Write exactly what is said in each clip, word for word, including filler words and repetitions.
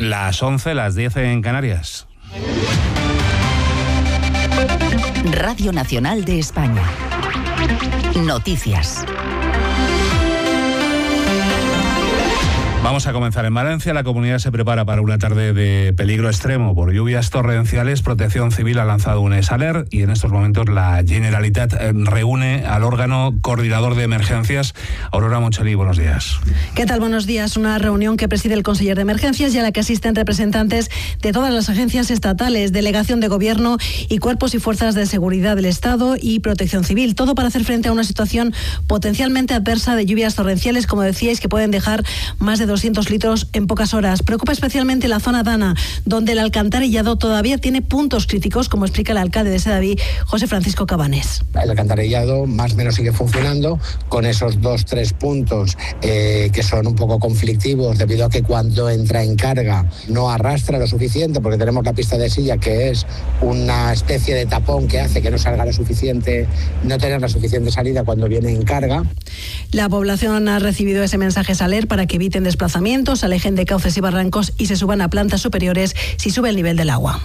Las once, las diez en Canarias. Radio Nacional de España. Noticias. Vamos a comenzar en Valencia. La comunidad se prepara para una tarde de peligro extremo por lluvias torrenciales. Protección Civil ha lanzado un esaler y en estos momentos la Generalitat reúne al órgano coordinador de emergencias. Aurora Moncheli, buenos días. ¿Qué tal? Buenos días. Una reunión que preside el conseller de emergencias y a la que asisten representantes de todas las agencias estatales, delegación de gobierno y cuerpos y fuerzas de seguridad del Estado y Protección Civil. Todo para hacer frente a una situación potencialmente adversa de lluvias torrenciales, como decíais, que pueden dejar más de doscientos litros en pocas horas. Preocupa especialmente la zona Dana, donde el alcantarillado todavía tiene puntos críticos, como explica el alcalde de Sedaví, José Francisco Cabanés. El alcantarillado más o menos sigue funcionando con esos dos, tres puntos eh, que son un poco conflictivos debido a que cuando entra en carga no arrastra lo suficiente, porque tenemos la pista de silla, que es una especie de tapón que hace que no salga lo suficiente, no tener la suficiente salida cuando viene en carga. La población ha recibido ese mensaje Saler para que eviten desplazamientos, alejen de cauces y barrancos y se suban a plantas superiores si sube el nivel del agua.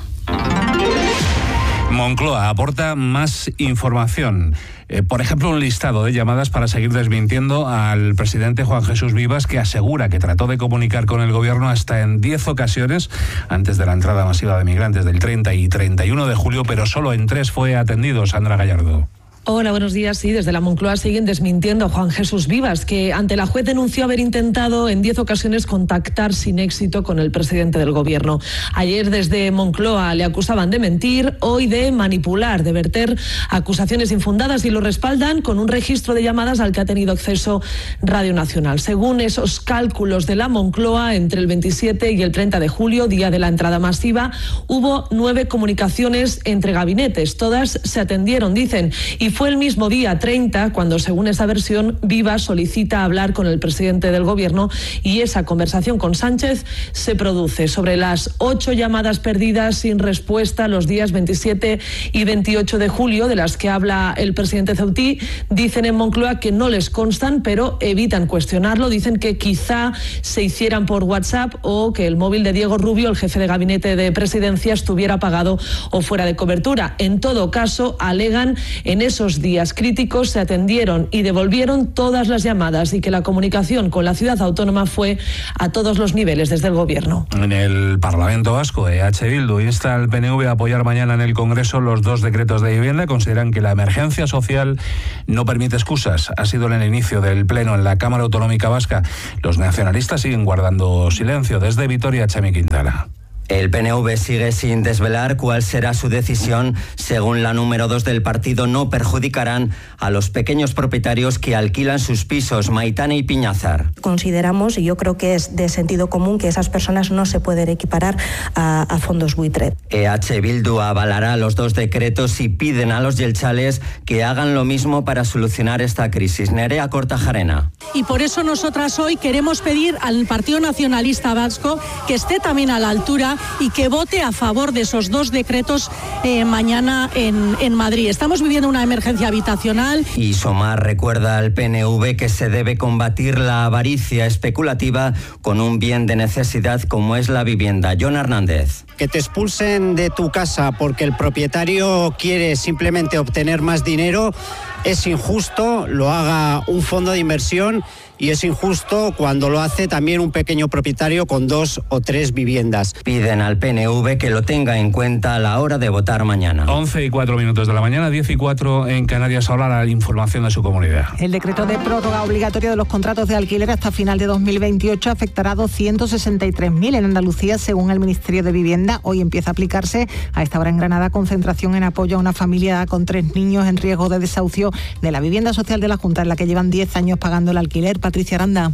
Moncloa aporta más información. Eh, por ejemplo, un listado de llamadas para seguir desmintiendo al presidente Juan Jesús Vivas, que asegura que trató de comunicar con el gobierno hasta en diez ocasiones antes de la entrada masiva de migrantes del treinta y treinta y uno de julio, pero solo en tres fue atendido. Sandra Gallardo. Hola, buenos días. Sí, desde la Moncloa siguen desmintiendo a Juan Jesús Vivas, que ante la juez denunció haber intentado en diez ocasiones contactar sin éxito con el presidente del gobierno. Ayer desde Moncloa le acusaban de mentir, hoy de manipular, de verter acusaciones infundadas, y lo respaldan con un registro de llamadas al que ha tenido acceso Radio Nacional. Según esos cálculos de la Moncloa, entre el veintisiete y el treinta de julio, día de la entrada masiva, hubo nueve comunicaciones entre gabinetes. Todas se atendieron, dicen, y fue el mismo día treinta cuando, según esa versión, Vivas solicita hablar con el presidente del gobierno y esa conversación con Sánchez se produce. Sobre las ocho llamadas perdidas sin respuesta los días veintisiete y veintiocho de julio, de las que habla el presidente Ceutí, dicen en Moncloa que no les constan, pero evitan cuestionarlo. Dicen que quizá se hicieran por WhatsApp o que el móvil de Diego Rubio, el jefe de gabinete de presidencia, estuviera apagado o fuera de cobertura. En todo caso, alegan en esos días críticos se atendieron y devolvieron todas las llamadas y que la comunicación con la ciudad autónoma fue a todos los niveles desde el gobierno. En el Parlamento Vasco, E H Bildu insta al P N V a apoyar mañana en el Congreso los dos decretos de vivienda. Consideran que la emergencia social no permite excusas. Ha sido en el inicio del pleno en la Cámara Autonómica Vasca. Los nacionalistas siguen guardando silencio. Desde Vitoria, Chemi Quintana. El P N V sigue sin desvelar cuál será su decisión. Según la número dos del partido, no perjudicarán a los pequeños propietarios que alquilan sus pisos. Maitane y Piñazar. Consideramos, y yo creo que es de sentido común, que esas personas no se pueden equiparar a, a fondos buitre. E H Bildu avalará los dos decretos y piden a los yelchales que hagan lo mismo para solucionar esta crisis. Nerea Kortajarena. Y por eso nosotras hoy queremos pedir al Partido Nacionalista Vasco que esté también a la altura y que vote a favor de esos dos decretos eh, mañana en, en Madrid. Estamos viviendo una emergencia habitacional. Y Somar recuerda al P N V que se debe combatir la avaricia especulativa con un bien de necesidad como es la vivienda. Jon Hernández. Que te expulsen de tu casa porque el propietario quiere simplemente obtener más dinero es injusto, lo haga un fondo de inversión, y es injusto cuando lo hace también un pequeño propietario con dos o tres viviendas. Piden al P N V que lo tenga en cuenta a la hora de votar mañana. once y cuatro minutos de la mañana, diez y cuatro en Canarias. Ahora la información de su comunidad. El decreto de prórroga obligatoria de los contratos de alquiler hasta final de dos mil veintiocho afectará a doscientos sesenta y tres mil en Andalucía, según el Ministerio de Vivienda. Hoy empieza a aplicarse. A esta hora en Granada, concentración en apoyo a una familia con tres niños en riesgo de desahucio de la vivienda social de la Junta, en la que llevan diez años pagando el alquiler. Patricia Aranda.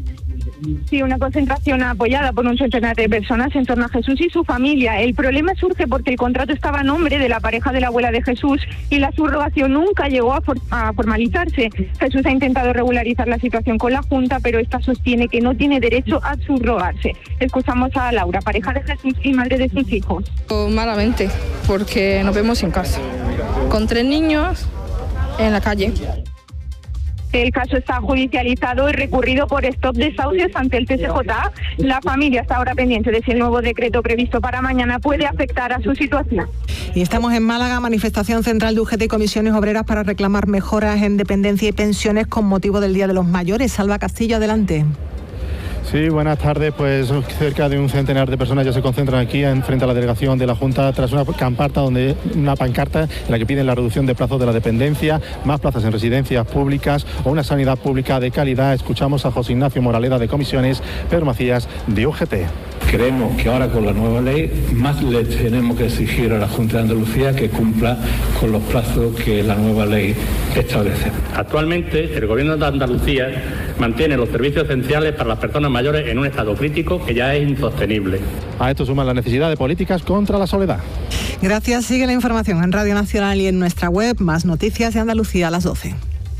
Sí, una concentración apoyada por un centenar de personas en torno a Jesús y su familia. El problema surge porque el contrato estaba a nombre de la pareja de la abuela de Jesús y la subrogación nunca llegó a, for- a formalizarse. Jesús ha intentado regularizar la situación con la Junta, pero esta sostiene que no tiene derecho a subrogarse. Escuchamos a Laura, pareja de Jesús y madre de sus hijos. Malamente, porque nos vemos en casa, con tres niños en la calle. El caso está judicializado y recurrido por stop desahucios ante el T S J A. La familia está ahora pendiente de si el nuevo decreto previsto para mañana puede afectar a su situación. Y estamos en Málaga, manifestación central de U G T y comisiones obreras para reclamar mejoras en dependencia y pensiones con motivo del Día de los Mayores. Salva Castillo, adelante. Sí, buenas tardes. Pues cerca de un centenar de personas ya se concentran aquí en frente a la delegación de la Junta tras una camparta donde una pancarta en la que piden la reducción de plazos de la dependencia, más plazas en residencias públicas o una sanidad pública de calidad. Escuchamos a José Ignacio Moraleda de Comisiones, Pedro Macías de U G T. Creemos que ahora con la nueva ley más le tenemos que exigir a la Junta de Andalucía que cumpla con los plazos que la nueva ley establece. Actualmente el Gobierno de Andalucía mantiene los servicios esenciales para las personas mayores en un estado crítico que ya es insostenible. A esto suma la necesidad de políticas contra la soledad. Gracias. Sigue la información en Radio Nacional y en nuestra web. Más noticias de Andalucía a las doce.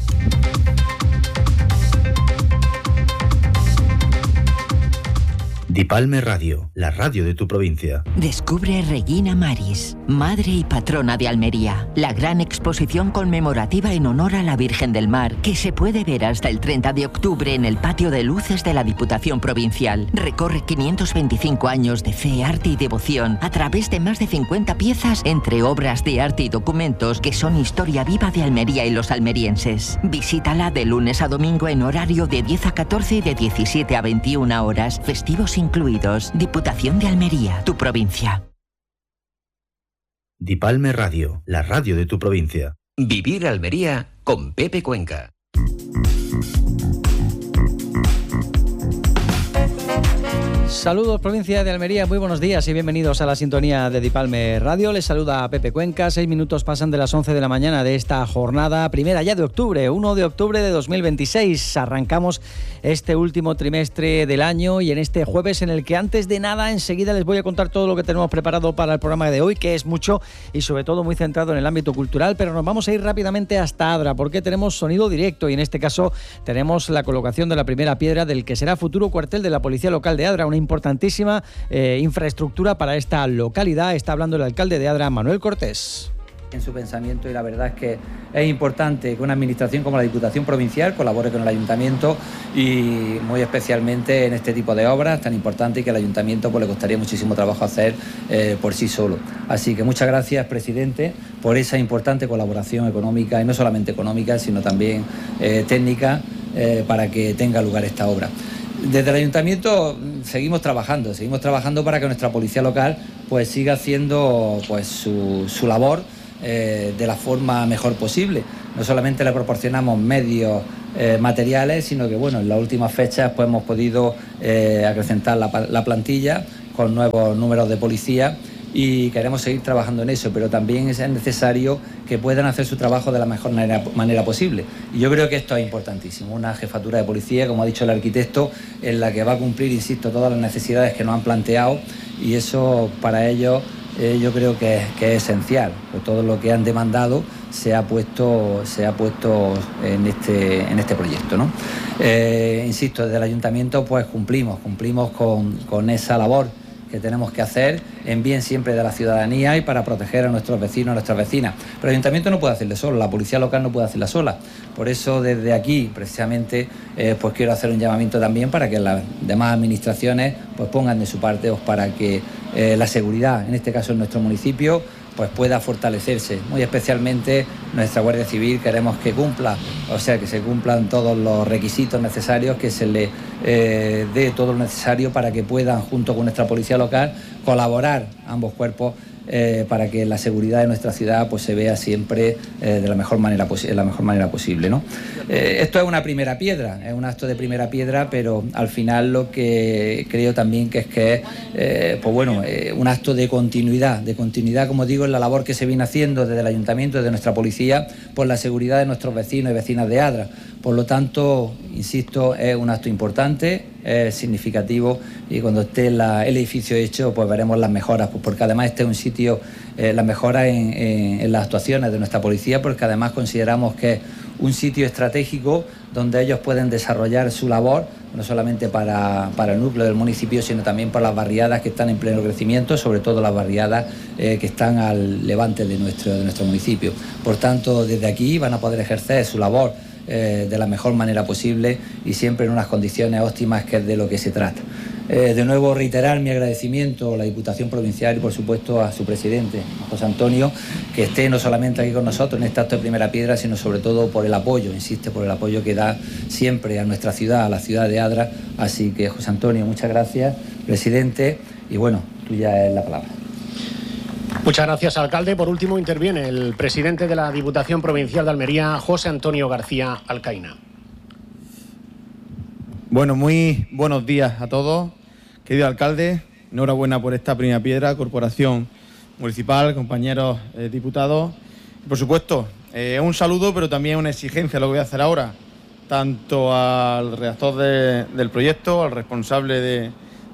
Dipalme Radio, la radio de tu provincia. Descubre Regina Maris, madre y patrona de Almería. La gran exposición conmemorativa en honor a la Virgen del Mar, que se puede ver hasta el treinta de octubre en el patio de luces de la Diputación Provincial. Recorre quinientos veinticinco años de fe, arte y devoción a través de más de cincuenta piezas entre obras de arte y documentos que son historia viva de Almería y los almerienses. Visítala de lunes a domingo en horario de diez a catorce y de diecisiete a veintiuna horas, festivos incluidos. Diputación de Almería, tu provincia. Dipalme Radio, la radio de tu provincia. Vivir Almería con Pepe Cuenca. Saludos provincia de Almería, muy buenos días y bienvenidos a la sintonía de Dipalme Radio. Les saluda Pepe Cuenca. Seis minutos pasan de las once de la mañana de esta jornada primera ya de octubre, uno de octubre de dos mil veintiséis. Arrancamos este último trimestre del año y en este jueves en el que antes de nada enseguida les voy a contar todo lo que tenemos preparado para el programa de hoy, que es mucho y sobre todo muy centrado en el ámbito cultural, pero nos vamos a ir rápidamente hasta Adra porque tenemos sonido directo y en este caso tenemos la colocación de la primera piedra del que será futuro cuartel de la Policía Local de Adra, una importantísima eh, infraestructura para esta localidad. Está hablando el alcalde de Adra, Manuel Cortés. En su pensamiento, y la verdad es que es importante que una administración como la Diputación Provincial colabore con el Ayuntamiento y muy especialmente en este tipo de obras tan importantes y que al Ayuntamiento pues, le costaría muchísimo trabajo hacer eh, por sí solo. Así que muchas gracias, presidente, por esa importante colaboración económica y no solamente económica, sino también eh, técnica eh, para que tenga lugar esta obra. Desde el Ayuntamiento seguimos trabajando, seguimos trabajando para que nuestra policía local pues siga haciendo pues su, su labor eh, de la forma mejor posible. No solamente le proporcionamos medios eh, materiales, sino que bueno, en las últimas fechas pues hemos podido eh, acrecentar la, la plantilla con nuevos números de policía y queremos seguir trabajando en eso, pero también es necesario que puedan hacer su trabajo de la mejor manera, manera posible. Y yo creo que esto es importantísimo, una jefatura de policía, como ha dicho el arquitecto, en la que va a cumplir, insisto, todas las necesidades que nos han planteado y eso para ellos eh, yo creo que es, que es esencial, pues todo lo que han demandado se ha puesto, se ha puesto en, este, en este proyecto, ¿no? Eh, insisto, desde el Ayuntamiento pues cumplimos, cumplimos con, con esa labor que tenemos que hacer en bien siempre de la ciudadanía y para proteger a nuestros vecinos, a nuestras vecinas. Pero el Ayuntamiento no puede hacerle solo, la Policía Local no puede hacerla sola. Por eso desde aquí, precisamente, eh, pues quiero hacer un llamamiento también para que las demás administraciones pues pongan de su parte pues, para que eh, la seguridad, en este caso en nuestro municipio, pues pueda fortalecerse. Muy especialmente nuestra Guardia Civil queremos que cumpla, o sea, que se cumplan todos los requisitos necesarios, que se le eh, dé todo lo necesario para que puedan, junto con nuestra Policía Local, colaborar ambos cuerpos eh, para que la seguridad de nuestra ciudad pues se vea siempre eh, de la mejor manera, de la mejor manera posible, ¿no? Eh, esto es una primera piedra, es un acto de primera piedra, pero al final lo que creo también que es que es eh, pues bueno, eh, un acto de continuidad, de continuidad, como digo, en la labor que se viene haciendo desde el Ayuntamiento, desde nuestra policía, por la seguridad de nuestros vecinos y vecinas de Adra. Por lo tanto, insisto, es un acto importante, es significativo y cuando esté la, el edificio hecho, pues veremos las mejoras, pues porque además este es un sitio, eh, las mejoras en, en, en las actuaciones de nuestra policía, porque además consideramos que es un sitio estratégico donde ellos pueden desarrollar su labor, no solamente para, para el núcleo del municipio, sino también para las barriadas que están en pleno crecimiento, sobre todo las barriadas eh, que están al levante de nuestro, de nuestro municipio. Por tanto, desde aquí van a poder ejercer su labor eh, de la mejor manera posible y siempre en unas condiciones óptimas, que es de lo que se trata. Eh, de nuevo reiterar mi agradecimiento a la Diputación Provincial y por supuesto a su presidente, a José Antonio, que esté no solamente aquí con nosotros en este acto de primera piedra, sino sobre todo por el apoyo, insiste, por el apoyo que da siempre a nuestra ciudad, a la ciudad de Adra. Así que, José Antonio, muchas gracias, presidente, y bueno, tuya es la palabra. Muchas gracias, alcalde. Por último interviene el presidente de la Diputación Provincial de Almería, José Antonio García Alcaina. Bueno, muy buenos días a todos. Querido alcalde, enhorabuena por esta primera piedra, corporación municipal, compañeros eh, diputados. Por supuesto, eh, un saludo, pero también una exigencia, lo que voy a hacer ahora, tanto al redactor de, del proyecto, al responsable de,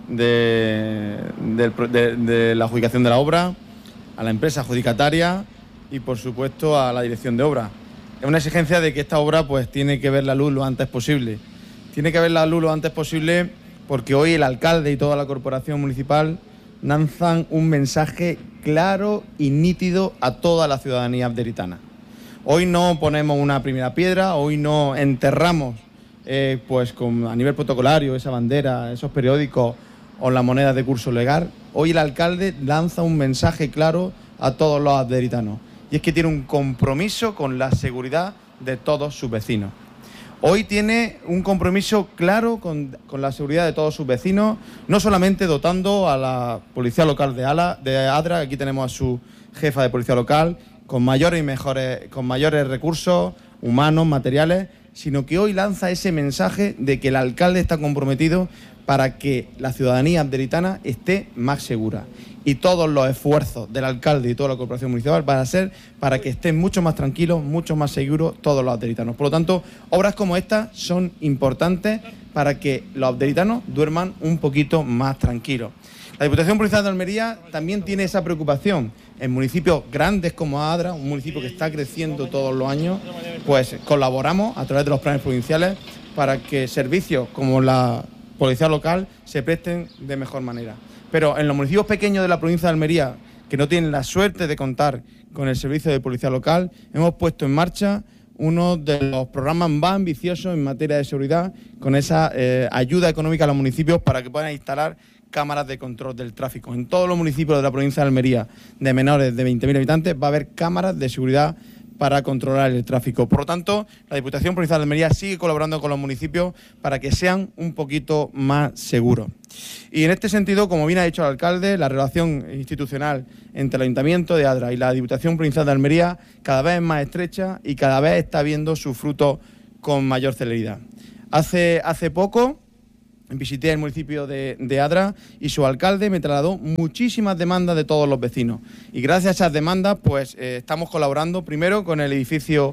de, de, de, de la adjudicación de la obra, a la empresa adjudicataria y, por supuesto, a la dirección de obra. Es una exigencia de que esta obra pues tiene que ver la luz lo antes posible. Tiene que ver la luz lo antes posible porque hoy el alcalde y toda la corporación municipal lanzan un mensaje claro y nítido a toda la ciudadanía abderitana. Hoy no ponemos una primera piedra, hoy no enterramos eh, pues con, a nivel protocolario esa bandera, esos periódicos o la moneda de curso legal. Hoy el alcalde lanza un mensaje claro a todos los abderitanos y es que tiene un compromiso con la seguridad de todos sus vecinos. Hoy tiene un compromiso claro con, con la seguridad de todos sus vecinos, no solamente dotando a la Policía Local de, Ala, de Adra, aquí tenemos a su jefa de Policía Local, con mayores y mejores, con mayores recursos humanos, materiales, sino que hoy lanza ese mensaje de que el alcalde está comprometido para que la ciudadanía abderitana esté más segura. Y todos los esfuerzos del alcalde y toda la corporación municipal van a ser para que estén mucho más tranquilos, mucho más seguros todos los abderitanos. Por lo tanto, obras como estas son importantes para que los abderitanos duerman un poquito más tranquilos. La Diputación Provincial de Almería también tiene esa preocupación. En municipios grandes como Adra, un municipio que está creciendo todos los años, pues colaboramos a través de los planes provinciales para que servicios como la Policía Local se presten de mejor manera. Pero en los municipios pequeños de la provincia de Almería, que no tienen la suerte de contar con el servicio de Policía Local, hemos puesto en marcha uno de los programas más ambiciosos en materia de seguridad, con esa eh, ayuda económica a los municipios para que puedan instalar cámaras de control del tráfico. En todos los municipios de la provincia de Almería de menores de veinte mil habitantes va a haber cámaras de seguridad para controlar el tráfico. Por lo tanto, la Diputación Provincial de Almería sigue colaborando con los municipios para que sean un poquito más seguros. Y en este sentido, como bien ha dicho el alcalde, la relación institucional entre el Ayuntamiento de Adra y la Diputación Provincial de Almería cada vez es más estrecha y cada vez está viendo sus frutos con mayor celeridad. Hace, hace poco visité el municipio de, de Adra y su alcalde me trasladó muchísimas demandas de todos los vecinos. Y gracias a esas demandas, pues eh, estamos colaborando primero con el edificio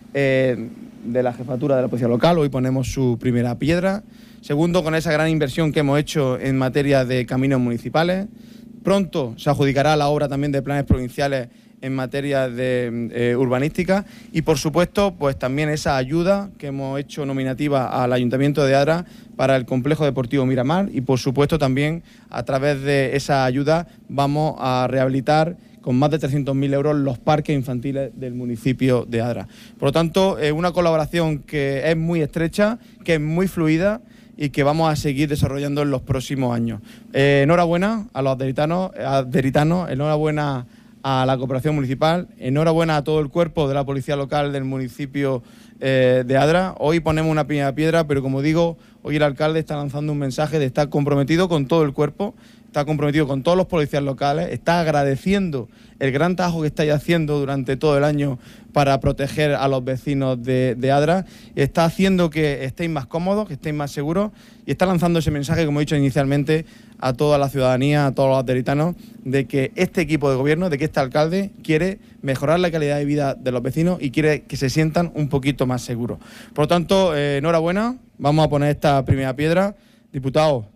eh, de la jefatura de la Policía Local, hoy ponemos su primera piedra. Segundo, con esa gran inversión que hemos hecho en materia de caminos municipales. Pronto se adjudicará la obra también de planes provinciales en materia de eh, urbanística y, por supuesto, pues también esa ayuda que hemos hecho nominativa al Ayuntamiento de Adra para el Complejo Deportivo Miramar y, por supuesto, también a través de esa ayuda vamos a rehabilitar con más de trescientos mil euros los parques infantiles del municipio de Adra. Por lo tanto, es una colaboración que es muy estrecha, que es muy fluida y que vamos a seguir desarrollando en los próximos años. Eh, enhorabuena a los adderitanos, adderitanos, enhorabuena a la Corporación Municipal, enhorabuena a todo el cuerpo de la Policía Local del municipio eh, de Adra. Hoy ponemos una primera piedra, pero como digo, hoy el alcalde está lanzando un mensaje de estar comprometido con todo el cuerpo, está comprometido con todos los policías locales, está agradeciendo el gran trabajo que estáis haciendo durante todo el año para proteger a los vecinos de, de Adra, está haciendo que estéis más cómodos, que estéis más seguros y está lanzando ese mensaje, como he dicho inicialmente, a toda la ciudadanía, a todos los adderitanos, de que este equipo de gobierno, de que este alcalde quiere mejorar la calidad de vida de los vecinos y quiere que se sientan un poquito más seguros. Por lo tanto, eh, enhorabuena, vamos a poner esta primera piedra. Diputados,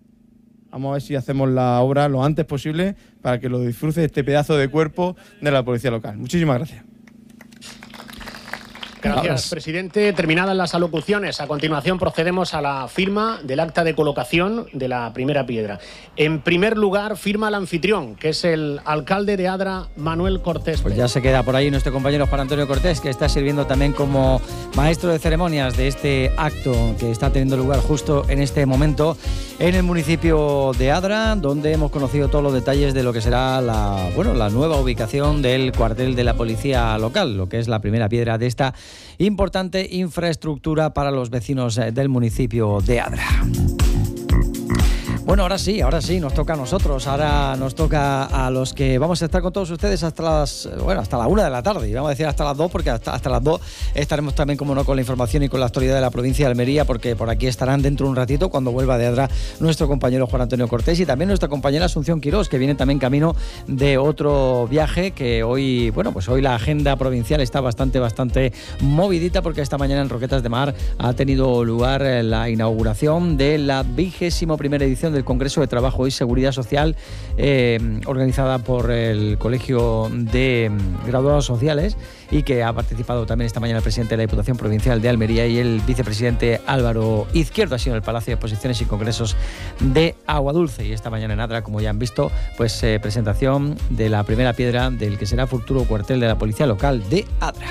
vamos a ver si hacemos la obra lo antes posible para que lo disfrute este pedazo de cuerpo de la Policía Local. Muchísimas gracias. Gracias, Ahora. presidente. Terminadas las alocuciones, a continuación procedemos a la firma del acta de colocación de la primera piedra. En primer lugar, firma el anfitrión, que es el alcalde de Adra, Manuel Cortés. Pues ya se queda por ahí nuestro compañero Juan Antonio Cortés, que está sirviendo también como maestro de ceremonias de este acto que está teniendo lugar justo en este momento en el municipio de Adra, donde hemos conocido todos los detalles de lo que será la, bueno, la nueva ubicación del cuartel de la policía local, lo que es la primera piedra de esta importante infraestructura para los vecinos del municipio de Adra. Bueno, ahora sí, ahora sí, nos toca a nosotros, ahora nos toca a los que vamos a estar con todos ustedes hasta las, bueno, hasta la una de la tarde, y vamos a decir hasta las dos, porque hasta, hasta las dos estaremos también, como no, con la información y con la actualidad de la provincia de Almería, porque por aquí estarán dentro de un ratito, cuando vuelva de Adra, nuestro compañero Juan Antonio Cortés y también nuestra compañera Asunción Quirós, que viene también camino de otro viaje, que hoy, bueno, pues hoy la agenda provincial está bastante, bastante movidita, porque esta mañana en Roquetas de Mar ha tenido lugar la inauguración de la vigésimo primera edición del Congreso de Trabajo y Seguridad Social, eh, organizada por el Colegio de Graduados Sociales, y que ha participado también esta mañana el presidente de la Diputación Provincial de Almería y el vicepresidente Álvaro Izquierdo. Ha sido en el Palacio de Exposiciones y Congresos de Aguadulce, y esta mañana en Adra, como ya han visto, pues eh, presentación de la primera piedra del que será futuro cuartel de la Policía Local de Adra.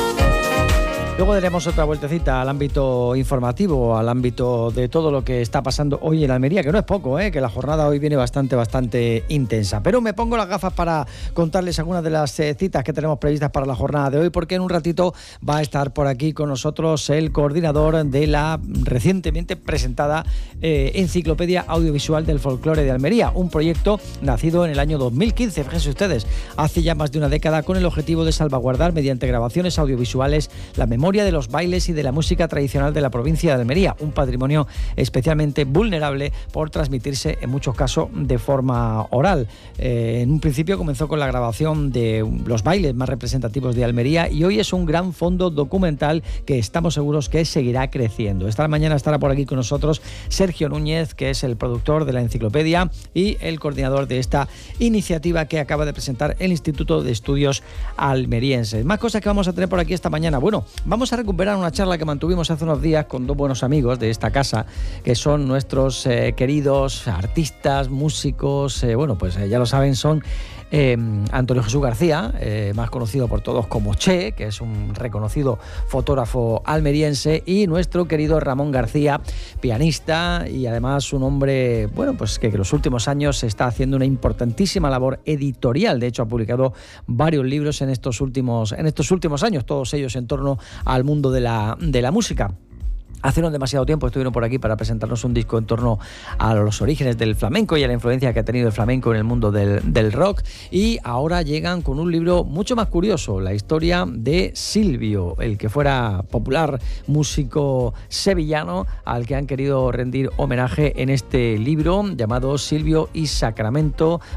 Luego daremos otra vueltecita al ámbito informativo, al ámbito de todo lo que está pasando hoy en Almería, que no es poco, ¿eh? Que la jornada hoy viene bastante, bastante intensa. Pero me pongo las gafas para contarles algunas de las eh, citas que tenemos previstas para la jornada de hoy, porque en un ratito va a estar por aquí con nosotros el coordinador de la recientemente presentada eh, Enciclopedia Audiovisual del Folclore de Almería, un proyecto nacido en el año dos mil quince, fíjense ustedes, hace ya más de una década, con el objetivo de salvaguardar mediante grabaciones audiovisuales la memoria de los bailes y de la música tradicional de la provincia de Almería, un patrimonio especialmente vulnerable por transmitirse en muchos casos de forma oral. Eh, en un principio comenzó con la grabación de los bailes más representativos de Almería, y hoy es un gran fondo documental que estamos seguros que seguirá creciendo. Esta mañana estará por aquí con nosotros Sergio Núñez, que es el productor de la enciclopedia y el coordinador de esta iniciativa que acaba de presentar el Instituto de Estudios Almerienses. Más cosas que vamos a tener por aquí esta mañana. Bueno, vamos a recuperar una charla que mantuvimos hace unos días con dos buenos amigos de esta casa, que son nuestros eh, queridos artistas, músicos, eh, bueno, pues eh, ya lo saben, son Eh, Antonio Jesús García, eh, más conocido por todos como Che, que es un reconocido fotógrafo almeriense, y nuestro querido Ramón García, pianista y además un hombre, bueno, pues que en los últimos años está haciendo una importantísima labor editorial. De hecho, ha publicado varios libros en estos últimos, en estos últimos años, todos ellos en torno al mundo de la, de la música. Hace no demasiado tiempo estuvieron por aquí para presentarnos un disco en torno a los orígenes del flamenco y a la influencia que ha tenido el flamenco en el mundo del, del rock, y ahora llegan con un libro mucho más curioso, la historia de Silvio, el que fuera popular músico sevillano al que han querido rendir homenaje en este libro llamado Silvio y Sacramento,